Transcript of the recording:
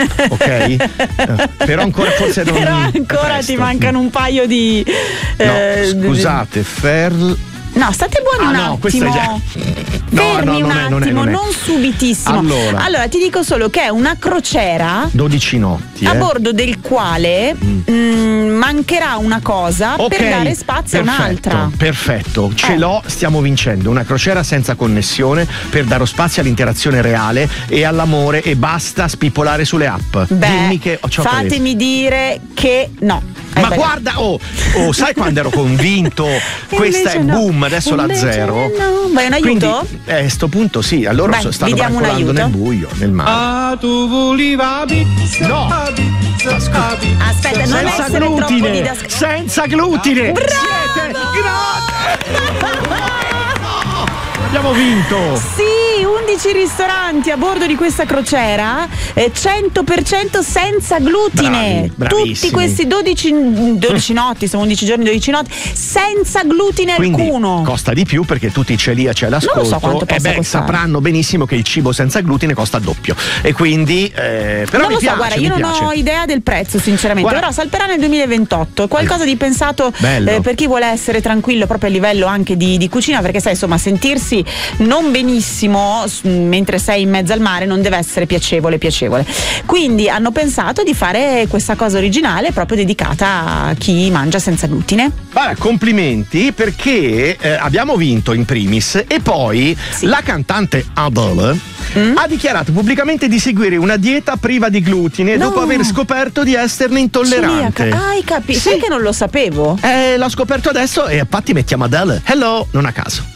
ok? Però ancora forse non. Però ancora ti mancano un paio di. No, scusate, No, state buoni un attimo. Questa è già. Fermi un attimo, non subitissimo. Allora, ti dico solo che è una crociera 12 notti a bordo del quale mancherà una cosa per dare spazio a un'altra. Perfetto, ce l'ho, stiamo vincendo. Una crociera senza connessione per dare spazio all'interazione reale e all'amore, e basta spippolare sulle app. Dimmi che fatemi dire che no. Ma guarda, sai quando ero convinto questa è boom, adesso la zero. No. Vuoi un aiuto? Quindi, sto punto sì, allora stanno brancolando nel buio, nel mare. Tu volevi pizza? No. Aspetta, non senza essere glutine, troppo senza glutine. Bravo! Abbiamo vinto! Sì, 11 ristoranti a bordo di questa crociera, 100% senza glutine. Bravissimi. Tutti questi 12 notti, sono 11 giorni, 12 notti, senza glutine alcuno. Quindi costa di più perché tutti i celiaci all'ascolto non lo so quanto possa costare. Sapranno benissimo che il cibo senza glutine costa doppio. E quindi però non lo so, guarda, io non ho idea del prezzo sinceramente. Però salperà nel 2028, qualcosa di pensato per chi vuole essere tranquillo proprio a livello anche di cucina, perché sai, insomma, sentirsi non benissimo mentre sei in mezzo al mare non deve essere piacevole. Quindi hanno pensato di fare questa cosa originale proprio dedicata a chi mangia senza glutine. Vabbè, complimenti, perché abbiamo vinto in primis, e poi la cantante Adele ha dichiarato pubblicamente di seguire una dieta priva di glutine dopo aver scoperto di esserne intollerante. Hai capito? Sai che non lo sapevo? L'ho scoperto adesso e infatti mettiamo Adele. Hello, non a caso.